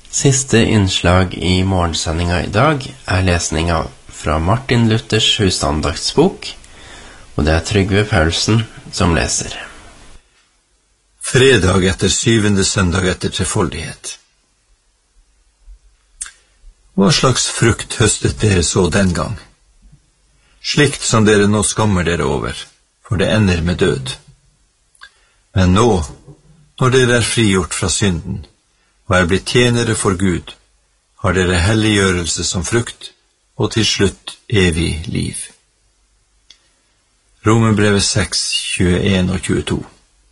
Siste innslag i morgensendinga I dag lesninga fra Martin Luthers husandaktsbok, og det Trygve Paulsen som leser. Fredag etter 7. søndag etter trefoldighet. Hva slags frukt høstet dere så den gang? Slikt som dere nå skammer dere over, for det ender med død. Men nå, når dere frigjort fra synden, og blitt tjenere for Gud, har dere helliggjørelse som frukt, og til slutt evig liv. Romerbrevet 6, 21 og 22.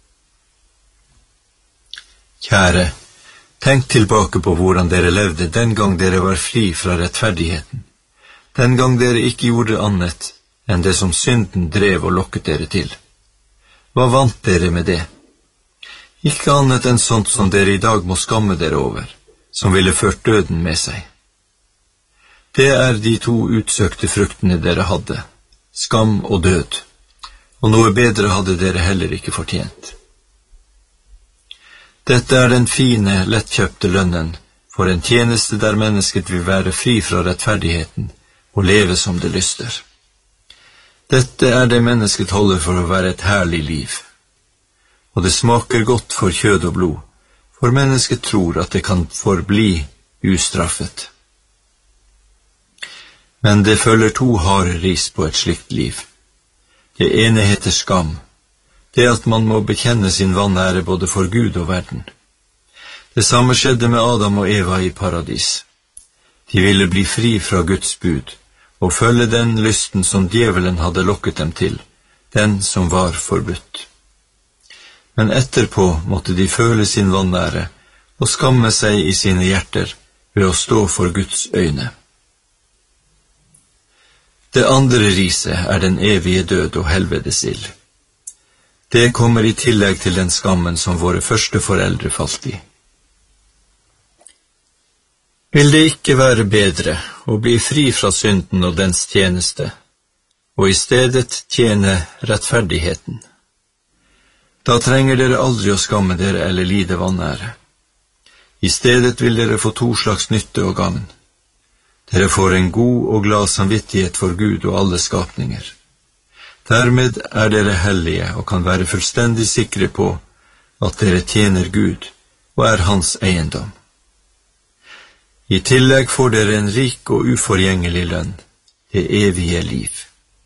Kjære, tenk tilbake på hvordan dere levde den gang dere var fri fra rettferdigheten, den gang dere ikke gjorde annet enn det som synden drev og lokket dere til. Hva vant dere med det? Ikke annet enn sånt som dere I dag må skamme dere over, som ville ført døden med seg. Det de to utsøkte fruktene dere hadde, skam og død, og noe bedre hadde dere heller ikke fortjent. Dette den fine, lettkjøpte lønnen for en tjeneste der mennesket vil være fri fra rettferdigheten og leve som det lyster. Dette det mennesket holder for å være et herlig liv. Og det smaker godt for kjød og blod, for mennesket tror at det kan forbli ustraffet. Men det følger to harde ris på et slikt liv. Det ene heter skam, det at man må bekjenne sin vanære både for Gud og verden. Det samme skjedde med Adam og Eva I paradis. De ville bli fri fra Guds bud, og følge den lysten som djevelen hadde lokket dem til, den som var forbudt. Men etterpå måtte de føle sin vanære og skamme seg I sine hjerter ved å stå for Guds øyne. Det andre riset den evige død og helvedesild. Det kommer I tillegg til den skammen som våre første foreldre falt I. Vil det ikke være bedre å bli fri fra synden og dens tjeneste, og I stedet tjene rettferdigheten? Da trenger dere aldri å skamme dere eller lide vanære. I stedet vil dere få to slags nytte og gagn. Dere får en god og glad samvittighet for Gud og alle skapninger. Dermed dere hellige og kan være fullstendig sikre på at dere tjener Gud og hans eiendom. I tillegg får dere en rik og uforgjengelig lønn, det evige liv.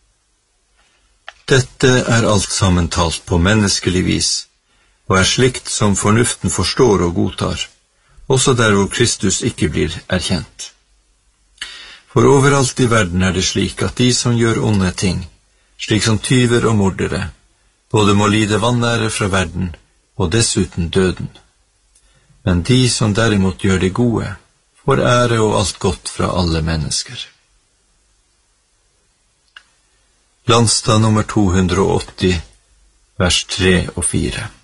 Dette alt sammen talt på menneskelig vis, og slikt som fornuften forstår og godtar, også der hvor Kristus ikke blir erkjent. For overalt I verden det slik at de som gjør onde ting, slik som tyver og mordere, både må lide vanære fra verden, og dessuten døden. Men de som derimot gjør det gode, får ære og alt godt fra alle mennesker. Landstad nummer 280, vers 3 og 4.